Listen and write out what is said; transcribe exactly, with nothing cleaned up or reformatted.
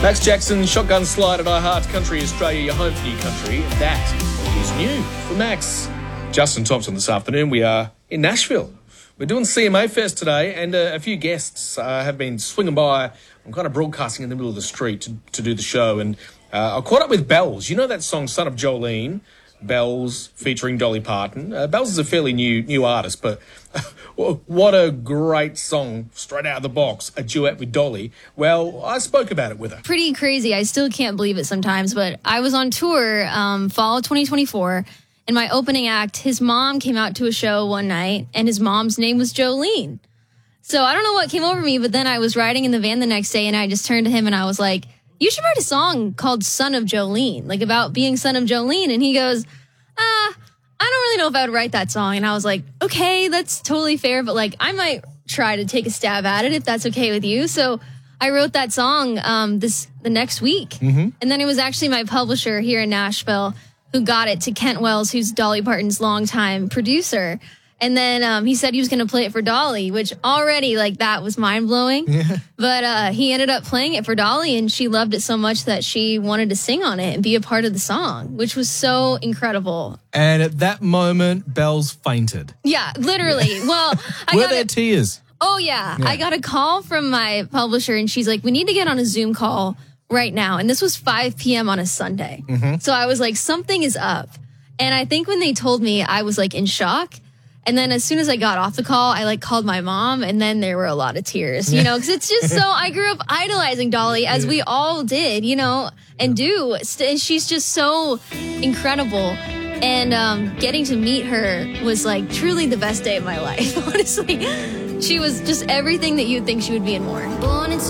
Max Jackson, Shotgun Slide at iHeart Country Australia, your home for new country. That is new for Max. Justin Thompson this afternoon. We are in Nashville. We're doing C M A Fest today, and uh, a few guests uh, have been swinging by. I'm kind of broadcasting in the middle of the street to, to do the show, and uh, I caught up with Bells. You know that song, Son of Jolene? Bells featuring Dolly Parton. Uh, Bells is a fairly new new artist, but what a great song straight out of the box, a duet with Dolly. Well, I spoke about it with her. Pretty crazy. I still can't believe it sometimes, but I was on tour um, fall of twenty twenty-four, and my opening act, his mom came out to a show one night, and his mom's name was Jolene. So I don't know what came over me, but then I was riding in the van the next day, and I just turned to him, and I was like, you should write a song called Son of Jolene, like about being son of Jolene. And he goes, ah, I don't really know if I would write that song. And I was like, okay, that's totally fair. But like, I might try to take a stab at it if that's okay with you. So I wrote that song um, this the next week. Mm-hmm. And then it was actually my publisher here in Nashville who got it to Kent Wells, who's Dolly Parton's longtime producer. And then um, he said he was going to play it for Dolly, which already, like, that was mind-blowing. Yeah. But uh, he ended up playing it for Dolly, and she loved it so much that she wanted to sing on it and be a part of the song, which was so incredible. And at that moment, Bells fainted. Yeah, literally. Yeah. Well, I Were got there a, tears? Oh, yeah. yeah. I got a call from my publisher, and she's like, we need to get on a Zoom call right now. And this was five p.m. on a Sunday. Mm-hmm. So I was like, something is up. And I think when they told me, I was, like, in shock. And then as soon as I got off the call, I like called my mom, and then there were a lot of tears, you know, because it's just so, I grew up idolizing Dolly, as we all did, you know, and do. And she's just so incredible. And um, getting to meet her was like truly the best day of my life, honestly. She was just everything that you'd think she would be and more. Born into